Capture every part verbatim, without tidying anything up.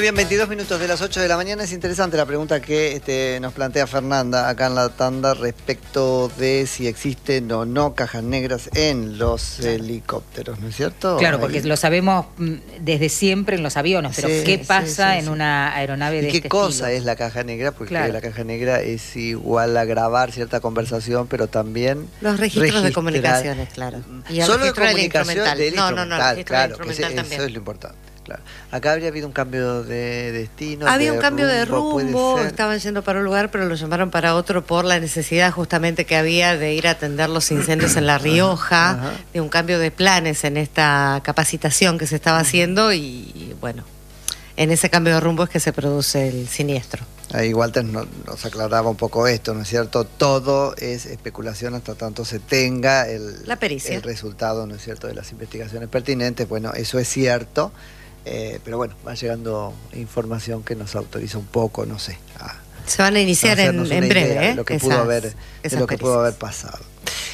bien, veintidós minutos de las ocho de la mañana. Es interesante la pregunta que este, nos plantea Fernanda acá en la tanda respecto de si existen o no cajas negras en los helicópteros, ¿no es cierto? Claro, Ahí. porque lo sabemos desde siempre en los aviones, pero Sí, ¿qué sí, pasa sí, en sí. una aeronave de ¿Y qué este cosa estilo? es la caja negra? Porque Claro. la caja negra es igual a grabar cierta conversación, pero también los registros registrar. de comunicaciones, claro. Y el Solo de comunicación del instrumental. No, no, no, el registro claro, del que instrumental ese, también. eso es lo importante. Claro. Acá habría habido un cambio de destino. Había de un cambio rumbo, de rumbo, estaban yendo para un lugar, pero lo llamaron para otro por la necesidad justamente que había de ir a atender los incendios en La Rioja, ajá, de un cambio de planes en esta capacitación que se estaba haciendo y, bueno, en ese cambio de rumbo es que se produce el siniestro. Ahí Walter nos, nos aclaraba un poco esto, ¿no es cierto? Todo es especulación hasta tanto se tenga el, la pericia. el resultado, ¿no es cierto?, de las investigaciones pertinentes. Bueno, eso es cierto, eh, pero bueno, va llegando información que nos autoriza un poco, no sé, a, se van a iniciar a en, en breve, ¿eh? de lo que esas, pudo haber, de lo que pudo haber pericias. pasado.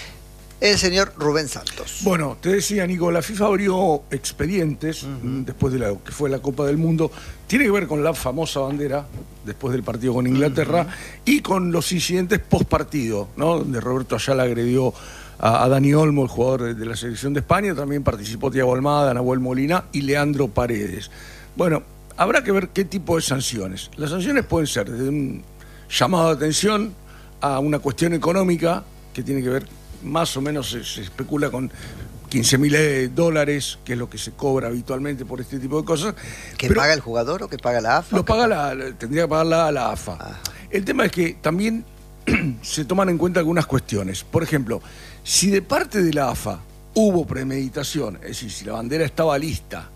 El señor Rubén Santos. Bueno, te decía, Nico, la FIFA abrió expedientes uh-huh. después de lo que fue la Copa del Mundo. Tiene que ver con la famosa bandera, después del partido con Inglaterra, uh-huh. y con los incidentes post partido, ¿no? Donde Roberto Ayala agredió a, a Dani Olmo, el jugador de, de la selección de España. También participó Thiago Almada, Nahuel Molina y Leandro Paredes. Bueno, habrá que ver qué tipo de sanciones. Las sanciones pueden ser desde un llamado de atención a una cuestión económica que tiene que ver, más o menos se, se especula con quince mil dólares, que es lo que se cobra habitualmente por este tipo de cosas. ¿Que paga el jugador o que paga la A F A? Lo paga la, tendría que pagar la, la A F A. Ah. El tema es que también se toman en cuenta algunas cuestiones. Por ejemplo, si de parte de la A F A hubo premeditación, es decir, si la bandera estaba lista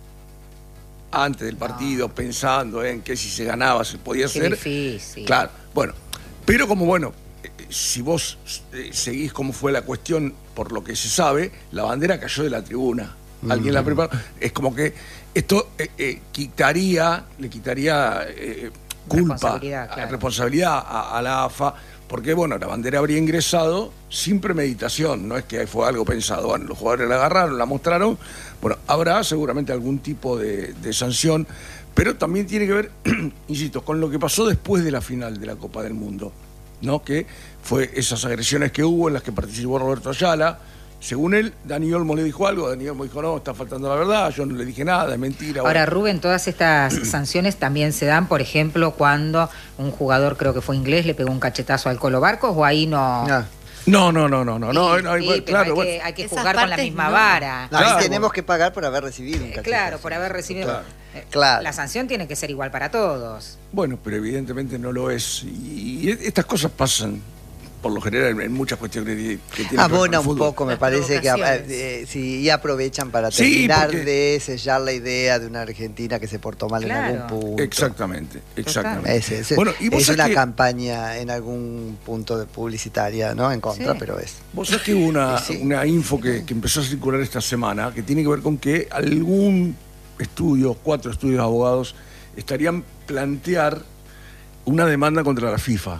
antes del partido, no. pensando en que si se ganaba se podía Qué hacer. Difícil. Claro, bueno, pero como bueno, si vos eh, seguís cómo fue la cuestión, por lo que se sabe, la bandera cayó de la tribuna. Alguien mm. la preparó. Es como que esto eh, eh, quitaría, le quitaría eh, culpa, responsabilidad, claro. responsabilidad a, a la A F A, porque bueno, la bandera habría ingresado sin premeditación, no es que fue algo pensado. Bueno, los jugadores la agarraron, la mostraron. Bueno, habrá seguramente algún tipo de, de sanción, pero también tiene que ver, insisto, con lo que pasó después de la final de la Copa del Mundo, ¿no? Que fue esas agresiones que hubo en las que participó Roberto Ayala. Según él, Dani Olmo le dijo algo, Dani Olmo dijo, no, está faltando la verdad, yo no le dije nada, es mentira. Ahora, bueno. Rubén, todas estas sanciones también se dan, por ejemplo, cuando un jugador, creo que fue inglés, le pegó un cachetazo al Colo Barcos, o ahí no... no. No, no, no, no, no, no, sí, no sí, bueno, claro, hay, bueno. que, hay que jugar con la misma no. vara. No, claro. Ahí tenemos que pagar por haber recibido un cachetazo. Claro, por haber recibido... Claro. Eh, claro. La sanción tiene que ser igual para todos. Bueno, pero evidentemente no lo es. Y estas cosas pasan, por lo general, en muchas cuestiones que, que tienen abona que ver con el un poco, me Las parece que eh, sí, y aprovechan para sí, terminar porque... de sellar la idea de una Argentina que se portó mal claro. en algún punto. Exactamente, exactamente. Es, es, bueno, ¿y vos es una que... campaña en algún punto de publicitaria, ¿no? En contra, sí. pero es. Vos sabés que hubo una, sí. una info que, que empezó a circular esta semana que tiene que ver con que algún estudio, cuatro estudios de abogados, estarían plantear una demanda contra la FIFA.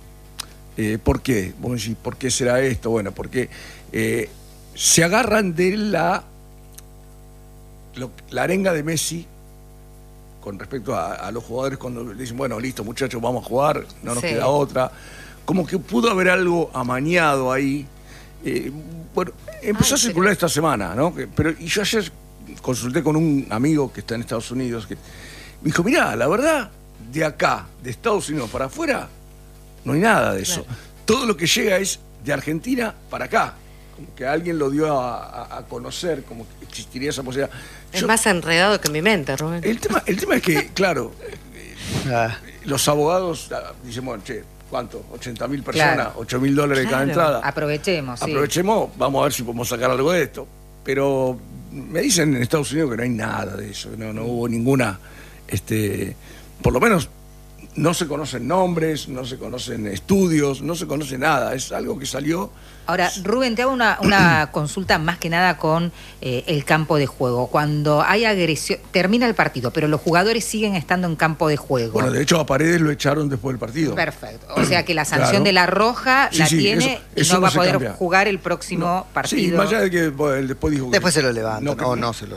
Eh, ¿Por qué? Vos decís, ¿por qué será esto? Bueno, porque eh, se agarran de la, lo, la arenga de Messi con respecto a, a los jugadores cuando le dicen, bueno, listo muchachos, vamos a jugar, no nos sí. queda otra. Como que pudo haber algo amañado ahí. Eh, bueno, empezó Ay, a circular pero... esta semana, ¿no? Que, pero y yo ayer consulté con un amigo que está en Estados Unidos que me dijo, mirá, la verdad, de acá, de Estados Unidos para afuera, no hay nada de eso. Claro. Todo lo que llega es de Argentina para acá. Como que alguien lo dio a, a, a conocer, como que existiría esa posibilidad. Es Yo, más enredado que mi mente, Rubén. El tema, el tema es que, claro, ah. los abogados dicen, bueno, che, ¿cuánto? ochenta mil personas, claro. ocho mil dólares claro. cada entrada. Aprovechemos, sí. Aprovechemos, vamos a ver si podemos sacar algo de esto. Pero me dicen en Estados Unidos que no hay nada de eso, no, no hubo ninguna, este, por lo menos no se conocen nombres, no se conocen estudios, no se conoce nada, es algo que salió. Ahora, Rubén, te hago una, una consulta más que nada con eh, el campo de juego. Cuando hay agresión, termina el partido, pero los jugadores siguen estando en campo de juego. Bueno, de hecho a Paredes lo echaron después del partido. Perfecto, o sea que la sanción claro. de la roja sí, la sí, tiene eso, y eso no, no va a poder cambia. jugar el próximo no. partido. Sí, más allá de que bueno, después dijo Después que se lo levantan, no, o no se lo levantan.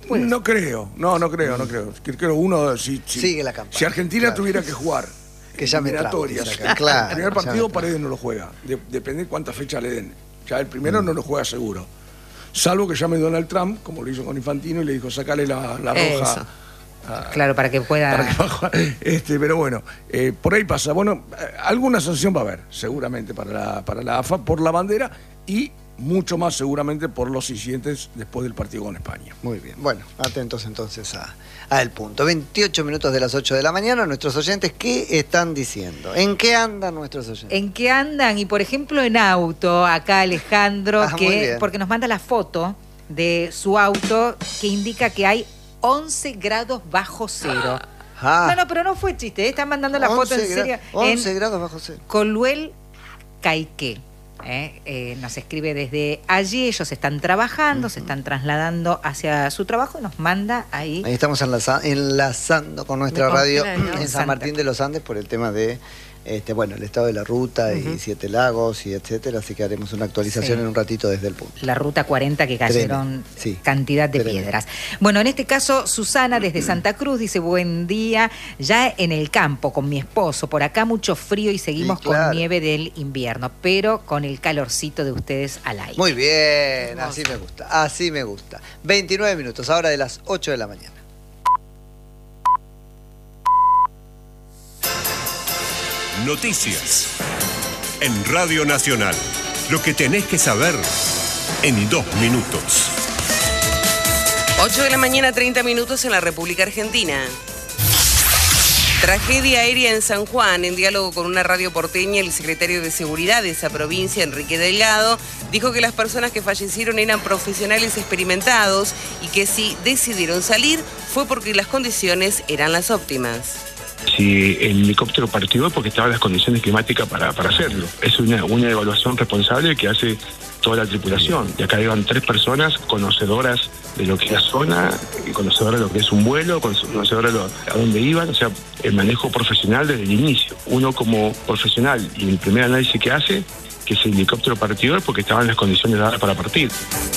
No creo, no, no creo, no creo. Creo uno, si, si, Sigue la campaña. Si Argentina claro. tuviera que jugar que llame eliminatorias, Trump, claro, el primer partido llame Paredes no lo juega. De, depende de cuántas fechas le den. Ya el primero mm. no lo juega seguro. Salvo que llame Donald Trump, como lo hizo con Infantino, y le dijo, sacale la, la roja. A, claro, para que pueda... Para que pueda este, pero bueno, eh, por ahí pasa. Bueno, alguna sanción va a haber, seguramente, para la, para la A F A, por la bandera y mucho más seguramente por los incidentes después del partido con España. Muy bien, bueno, atentos entonces a, a el punto. veintiocho minutos de las ocho de la mañana, nuestros oyentes, ¿qué están diciendo? ¿En qué andan nuestros oyentes? ¿En qué andan? Y por ejemplo en auto, acá Alejandro, ah, que porque nos manda la foto de su auto que indica que hay once grados bajo cero. Ah. No, no, pero no fue chiste, ¿eh? Están mandando la foto en serio. once grados bajo cero. Coluel Caique. Eh, eh, nos escribe desde allí, ellos están trabajando, uh-huh. se están trasladando hacia su trabajo y nos manda ahí. Ahí estamos enlaza- enlazando con nuestra radio en San Martín de los Andes por el tema de este, bueno, el estado de la ruta uh-huh. y Siete Lagos y etcétera, así que haremos una actualización sí. en un ratito desde el punto. La ruta cuarenta que cayeron sí. cantidad de Tremendo. piedras. Bueno, en este caso Susana desde Santa Cruz dice, buen día, ya en el campo con mi esposo, por acá mucho frío y seguimos sí, claro. con nieve del invierno, pero con el calorcito de ustedes al aire. Muy bien, así me gusta, así me gusta. veintinueve minutos, ahora de las ocho de la mañana. Noticias en Radio Nacional. Lo que tenés que saber en dos minutos. ocho de la mañana, treinta minutos en la República Argentina. Tragedia aérea en San Juan. En diálogo con una radio porteña, el secretario de Seguridad de esa provincia, Enrique Delgado, dijo que las personas que fallecieron eran profesionales experimentados y que si decidieron salir fue porque las condiciones eran las óptimas. Si el helicóptero partió porque estaban las condiciones climáticas para, para hacerlo. Es una, una evaluación responsable que hace toda la tripulación. Y acá iban tres personas conocedoras de lo que es la zona, conocedoras de lo que es un vuelo, conocedoras de lo, a dónde iban, o sea, el manejo profesional desde el inicio. Uno como profesional, y el primer análisis que hace, que si el helicóptero partió es porque estaban las condiciones dadas para partir.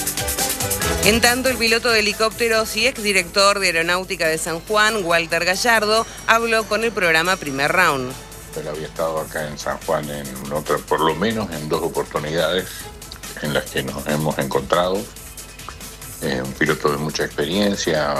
En tanto, el piloto de helicópteros y exdirector de Aeronáutica de San Juan, Walter Gallardo, habló con el programa Primer Round. Él había estado acá en San Juan en otra, por lo menos en dos oportunidades en las que nos hemos encontrado. Eh, un piloto de mucha experiencia,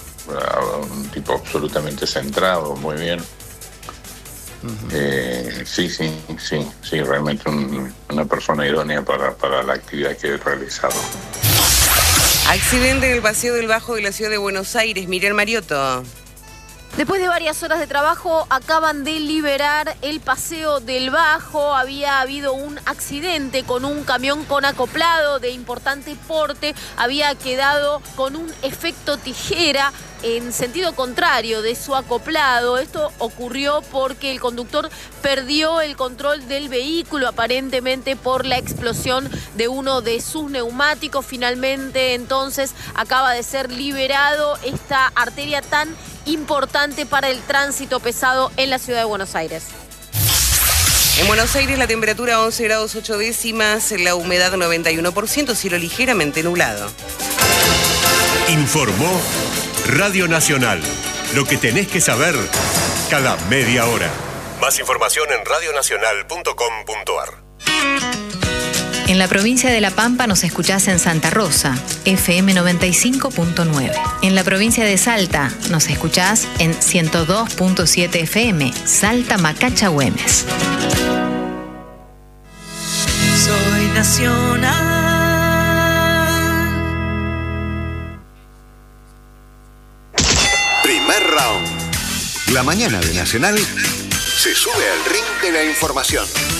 un tipo absolutamente centrado, muy bien. Uh-huh. Eh, sí, sí, sí, sí, realmente un, una persona idónea para, para la actividad que he realizado. Accidente en el Paseo del Bajo de la ciudad de Buenos Aires. Miriam Mariotto. Después de varias horas de trabajo, acaban de liberar el Paseo del Bajo. Había habido un accidente con un camión con acoplado de importante porte. Había quedado con un efecto tijera en sentido contrario de su acoplado. Esto ocurrió porque el conductor perdió el control del vehículo, aparentemente por la explosión de uno de sus neumáticos. Finalmente, entonces, acaba de ser liberado esta arteria tan importante para el tránsito pesado en la ciudad de Buenos Aires. En Buenos Aires la temperatura once grados ocho décimas, la humedad noventa y uno por ciento, cielo ligeramente nublado. Informó Radio Nacional. Lo que tenés que saber cada media hora. Más información en radio nacional punto com punto a r. En la provincia de La Pampa nos escuchás en Santa Rosa, F M noventa y cinco punto nueve. En la provincia de Salta nos escuchás en ciento dos punto siete F M, Salta Macacha Güemes. Soy nacional. Primer round. La mañana de Nacional se sube al ring de la información.